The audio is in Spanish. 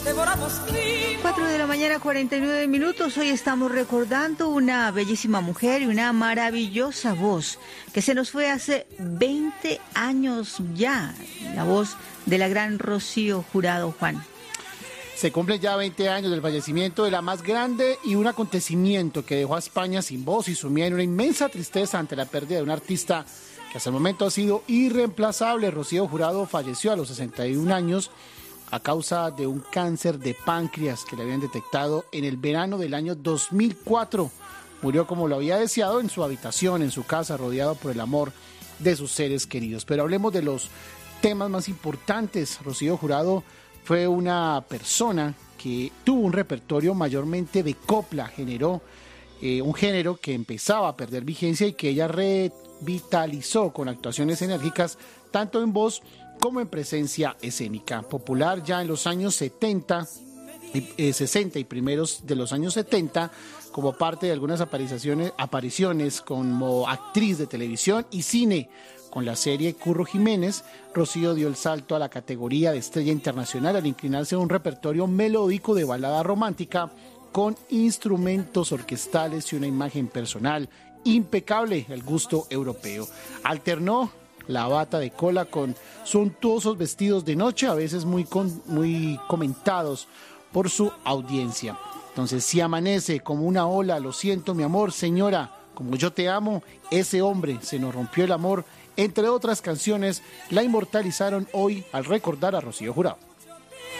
4 de la mañana, 49 minutos. Hoy estamos recordando una bellísima mujer y una maravillosa voz que se nos fue hace 20 años ya. La voz de la gran Rocío Jurado, Juan. Se cumplen ya 20 años del fallecimiento de la más grande y un acontecimiento que dejó a España sin voz y sumida en una inmensa tristeza ante la pérdida de un artista que hasta el momento ha sido irreemplazable. Rocío Jurado falleció a los 61 años a causa de un cáncer de páncreas que le habían detectado en el verano del año 2004. Murió como lo había deseado en su habitación, en su casa, rodeado por el amor de sus seres queridos. Pero hablemos de los temas más importantes. Rocío Jurado fue una persona que tuvo un repertorio mayormente de copla, generó un género que empezaba a perder vigencia y que ella revitalizó con actuaciones enérgicas, tanto en voz como en presencia escénica. Popular ya en los años 60 y primeros de los años 70, como parte de algunas apariciones como actriz de televisión y cine. Con la serie Curro Jiménez, Rocío dio el salto a la categoría de estrella internacional al inclinarse a un repertorio melódico de balada romántica con instrumentos orquestales y una imagen personal impecable al gusto europeo. Alternó la bata de cola con suntuosos vestidos de noche, a veces muy comentados por su audiencia. Entonces, si amanece como una ola, lo siento mi amor, señora, como yo te amo, ese hombre, se nos rompió el amor, entre otras canciones, la inmortalizaron hoy al recordar a Rocío Jurado.